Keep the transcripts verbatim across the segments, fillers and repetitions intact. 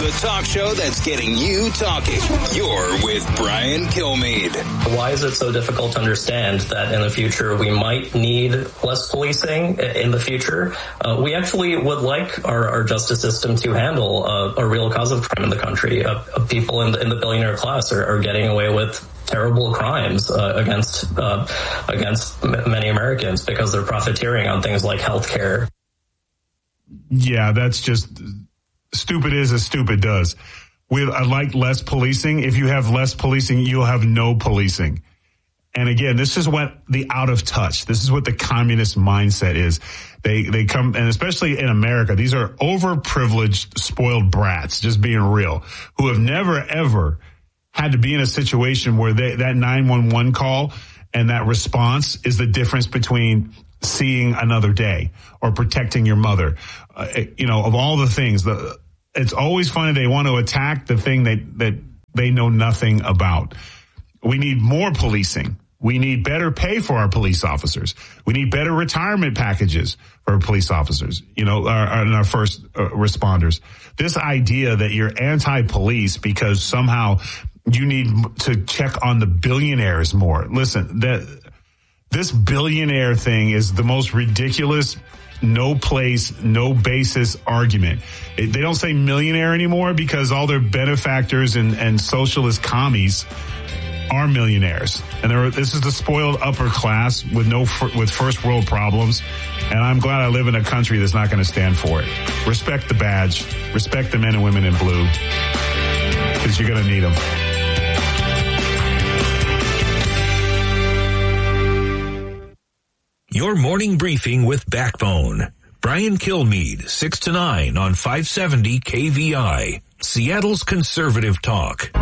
The talk show that's getting you talking. You're with Brian Kilmeade. Why is it so difficult to understand that in the future we might need less policing in the future? Uh, we actually would like our, our justice system to handle uh, a real cause of crime in the country. Uh, uh, people in the, in the billionaire class are, are getting away with terrible crimes uh, against uh, against m- many Americans because they're profiteering on things like healthcare. Yeah, that's just stupid is as stupid does. With I like less policing. If you have less policing, you'll have no policing. And again, this is what the out of touch. This is what the communist mindset is. They they come, and especially in America, these are overprivileged, spoiled brats, just being real, who have never, ever had to be in a situation where they, that nine one one call and that response is the difference between seeing another day or protecting your mother. Uh, you know, of all the things, the, it's always funny they want to attack the thing that, that they know nothing about. We need more policing. We need better pay for our police officers. We need better retirement packages for police officers, you know, our, our, our first uh, responders. This idea that you're anti-police because somehow you need to check on the billionaires more. Listen, that this billionaire thing is the most ridiculous, no place, no basis argument. It, they don't say millionaire anymore because all their benefactors and, and socialist commies are millionaires. And there, this is the spoiled upper class with no with first world problems. And I'm glad I live in a country that's not going to stand for it. Respect the badge. Respect the men and women in blue. Because you're going to need them. Your morning briefing with Backbone. Brian Kilmeade, six to nine on five seventy K V I, Seattle's conservative talk.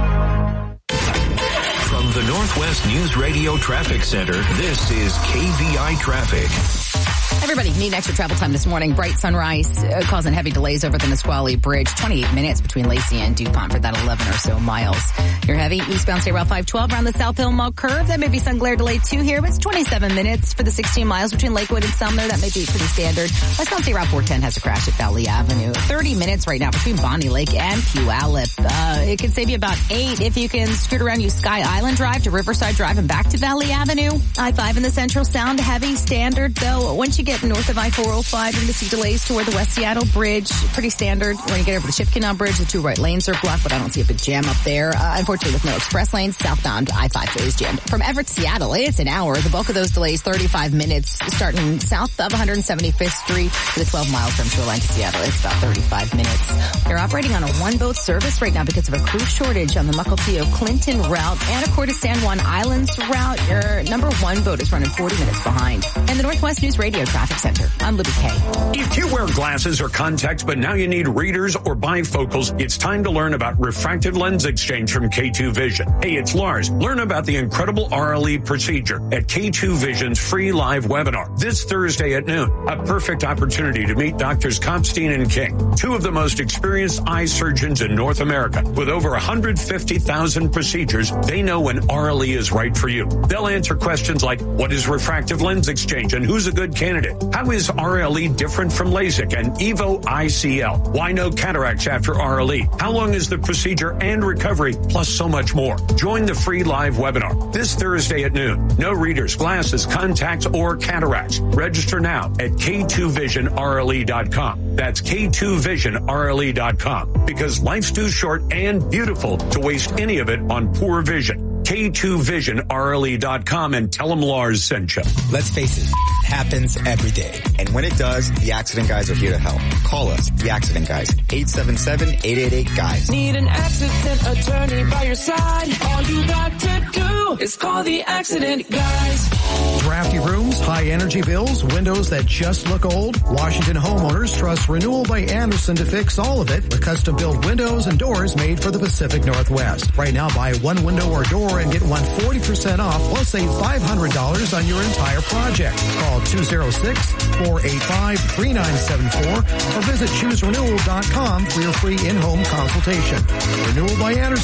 From the Northwest News Radio Traffic Center, this is K V I Traffic. Everybody need extra travel time this morning. Bright sunrise uh, causing heavy delays over the Nisqually Bridge. twenty-eight minutes between Lacey and DuPont for that eleven or so miles. You're heavy eastbound State Route five twelve around the South Hill Mall curve. That may be sun glare delay two here, but it's twenty-seven minutes for the sixteen miles between Lakewood and Sumner. That may be pretty standard. Westbound State Route four ten has a crash at Valley Avenue. thirty minutes right now between Bonnie Lake and Puyallup. Uh, it could save you about eight if you can scoot around, use Sky Island Drive to Riverside Drive and back to Valley Avenue. I five in the Central Sound, heavy standard though. Once you get north of I four oh five, you're going to see delays toward the West Seattle Bridge. Pretty standard. When you get over the Shipkinnon Bridge, the two right lanes are blocked, but I don't see a big jam up there. Uh, unfortunately, with no express lanes, southbound I five is jammed. From Everett to Seattle, it's an hour. The bulk of those delays, thirty-five minutes, starting south of one seventy-fifth Street to the twelve miles from Shoreline to Seattle. It's about thirty-five minutes. You're operating on a one-boat service right now because of a crew shortage on the Mukilteo Clinton route. Anacortes to San Juan Islands route. Your number one boat is running forty minutes behind. And the Northwest News Radio Traffic Center. I'm Libby Kay. If you wear glasses or contacts, but now you need readers or bifocals, it's time to learn about refractive lens exchange from K two Vision. Hey, it's Lars. Learn about the incredible R L E procedure at K two Vision's free live webinar this Thursday at noon. A perfect opportunity to meet Doctors Kopstein and King, two of the most experienced eye surgeons in North America. With over one hundred fifty thousand procedures, they know when R L E is right for you. They'll answer questions like, what is refractive lens exchange and who's a good candidate? How is R L E different from LASIK and EVO I C L? Why no cataracts after R L E? How long is the procedure and recovery? Plus so much more. Join the free live webinar this Thursday at noon. No readers, glasses, contacts, or cataracts. Register now at K two vision R L E dot com. That's K two vision R L E dot com. Because life's too short and beautiful to waste any of it on poor vision. K two vision R L E dot com and tell them Lars sent you. Let's face it, it happens every day. And when it does, the Accident Guys are here to help. Call us, the Accident Guys, eight seven seven, eight eight eight, GUYS. Need an accident attorney by your side? All you got to do is call the Accident Guys. Drafty rooms, high energy bills, windows that just look old? Washington homeowners trust Renewal by Andersen to fix all of it with custom-built windows and doors made for the Pacific Northwest. Right now, buy one window or door and get one forty percent off, plus save five hundred dollars on your entire project. Call two oh six, four eight five, three nine seven four or visit choose renewal dot com for your free in-home consultation. Renewal by Andersen,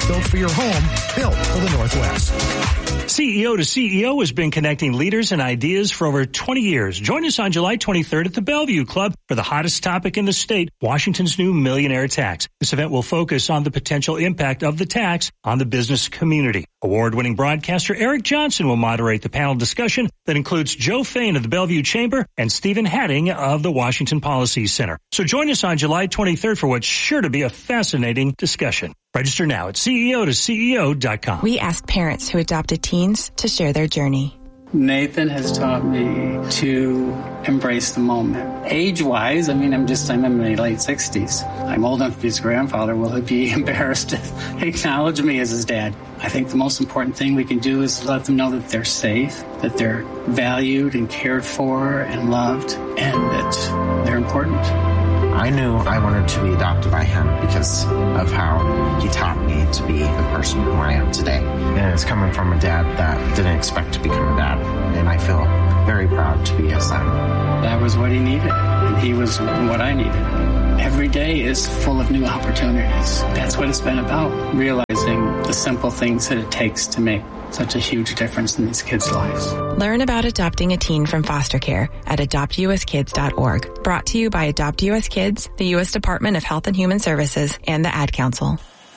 built for your home, built for the Northwest. C E O to C E O has been connecting leaders and ideas for over twenty years. Join us on July twenty-third at the Bellevue Club for the hottest topic in the state, Washington's new millionaire tax. This event will focus on the potential impact of the tax on the business community. Award-winning broadcaster Eric Johnson will moderate the panel discussion that includes Joe Fain of the Bellevue Chamber and Stephen Hatting of the Washington Policy Center. So join us on July twenty-third for what's sure to be a fascinating discussion. Register now at C E O to C E O dot com. We asked parents who adopted teens to share their journey. Nathan has taught me to embrace the moment. Age-wise, I mean, I'm just, I'm in my late sixties. I'm old enough to be his grandfather. Will he be embarrassed to acknowledge me as his dad? I think the most important thing we can do is let them know that they're safe, that they're valued and cared for and loved, and that they're important. I knew I wanted to be adopted by him because of how he taught me to be the person who I am today. And it's coming from a dad that didn't expect to become a dad. And I feel very proud to be his son. That was what he needed, and he was what I needed. Every day is full of new opportunities. That's what it's been about, realizing the simple things that it takes to make such a huge difference in these kids' lives. Learn about adopting a teen from foster care at adopt U S kids dot org. Brought to you by Adopt U S Kids, the U S Department of Health and Human Services, and the Ad Council.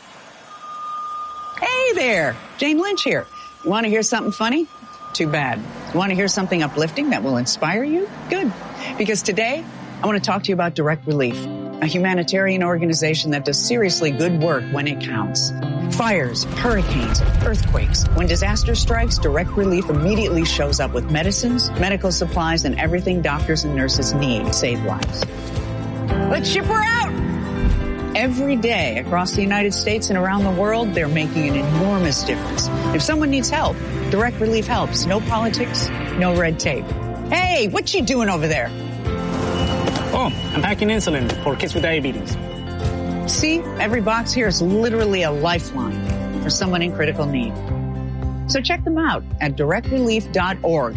Hey there, Jane Lynch here. You want to hear something funny? Too bad. You want to hear something uplifting that will inspire you? Good. Because today, I want to talk to you about Direct Relief, a humanitarian organization that does seriously good work when it counts. Fires, hurricanes, earthquakes. When disaster strikes, Direct Relief immediately shows up with medicines, medical supplies, and everything doctors and nurses need to save lives. Let's ship her out! Every day across the United States and around the world, they're making an enormous difference. If someone needs help, Direct Relief helps. No politics, no red tape. Hey, what you doing over there? Oh, I'm packing insulin for kids with diabetes. See, every box here is literally a lifeline for someone in critical need. So check them out at direct relief dot org.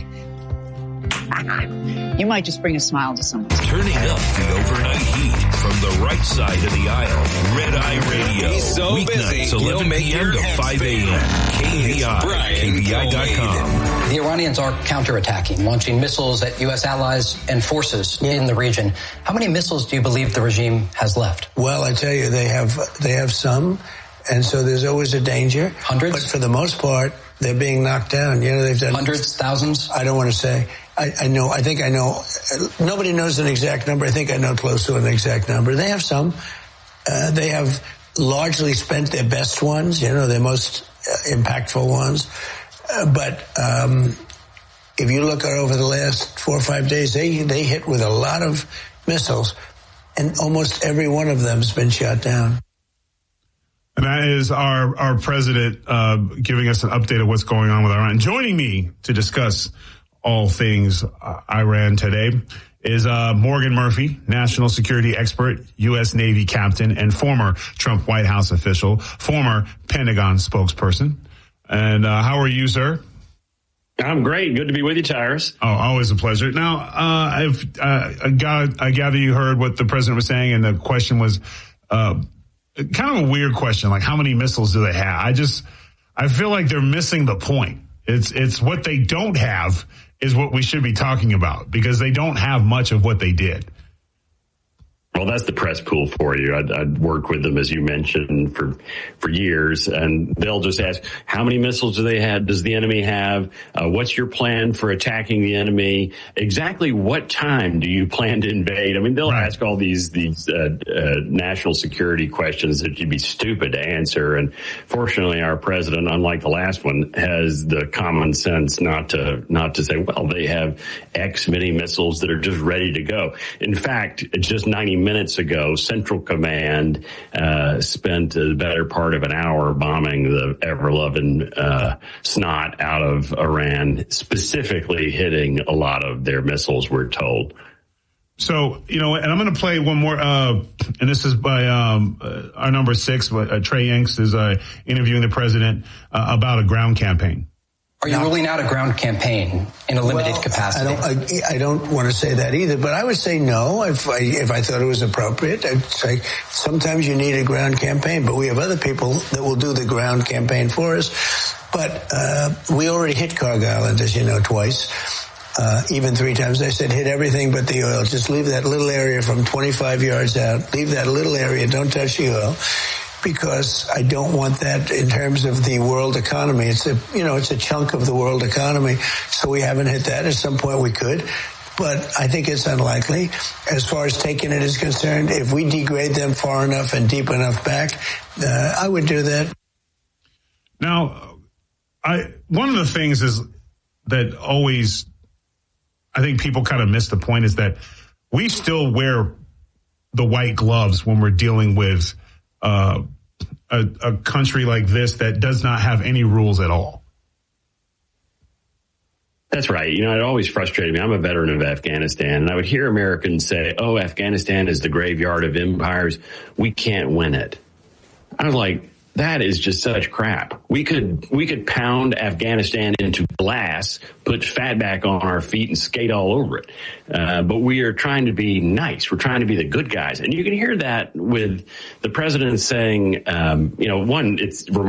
You might just bring a smile to someone. Turning up the overnight heat from the right side of the aisle. Red Eye Radio. He's so Weeknights, busy, eleven p.m. to five a.m. K V I, K V I dot com. The Iranians are counterattacking, launching missiles at U S allies and forces in the region. How many missiles do you believe the regime has left? Well, I tell you, they have they have some, and so there's always a danger. Hundreds? But for the most part, they're being knocked down. You know, they've done hundreds, thousands. I don't want to say. I, I know. I think I know. Nobody knows an exact number. I think I know close to an exact number. They have some. Uh, they have largely spent their best ones. You know, their most uh, impactful ones. Uh, but um, if you look at over the last four or five days, they they hit with a lot of missiles, and almost every one of them has been shot down. And that is our, our president uh, giving us an update of what's going on with Iran. Joining me to discuss all things uh, Iran today is uh, Morgan Murphy, national security expert, U S Navy captain, and former Trump White House official, former Pentagon spokesperson. And uh, how are you, sir? I'm great. Good to be with you, Tyrus. Oh, always a pleasure. Now, uh, I've, uh, I, got, I gather you heard what the president was saying, and the question was uh, kind of a weird question, like how many missiles do they have? I just, I feel like they're missing the point. It's, it's what they don't have is what we should be talking about, because they don't have much of what they did. Well, that's the press pool for you. I'd, I'd worked with them, as you mentioned, for for years, and they'll just ask, how many missiles do they have? Does the enemy have? Uh, what's your plan for attacking the enemy? Exactly what time do you plan to invade? I mean, they'll right. ask all these these uh, uh, national security questions that you'd be stupid to answer. And fortunately, our president, unlike the last one, has the common sense not to not to say, well, they have X many missiles that are just ready to go. In fact, just ninety minutes ago, Central Command uh, spent the better part of an hour bombing the ever-loving uh, snot out of Iran, specifically hitting a lot of their missiles, we're told. So, you know, and I'm going to play one more, uh, and this is by um, uh, our number six, uh, Trey Yanks is uh, interviewing the president uh, about a ground campaign. Are you Not, ruling out a ground campaign in a limited well, capacity? I don't, I, I don't want to say that either, but I would say no if I, if I thought it was appropriate. I'd say sometimes you need a ground campaign, but we have other people that will do the ground campaign for us. But uh, we already hit Cargill Island, as you know, twice. Uh, even three times. I said, hit everything but the oil. Just leave that little area from twenty-five yards out. Leave that little area. Don't touch the oil. Because I don't want that in terms of the world economy. It's a, you know, it's a chunk of the world economy. So we haven't hit that. At some point we could. But I think it's unlikely. As far as taking it is concerned, if we degrade them far enough and deep enough back, uh, I would do that. Now, I one of the things is that always, I think people kind of miss the point is that we still wear the white gloves when we're dealing with uh, a, a country like this that does not have any rules at all. That's right. You know, it always frustrated me. I'm a veteran of Afghanistan, and I would hear Americans say, oh, Afghanistan is the graveyard of empires. We can't win it. I was like, that is just such crap. We could we could pound Afghanistan into glass, put fat back on our feet, and skate all over it. Uh, but we are trying to be nice. We're trying to be the good guys. And you can hear that with the president saying, um, you know, one, it's remarkable.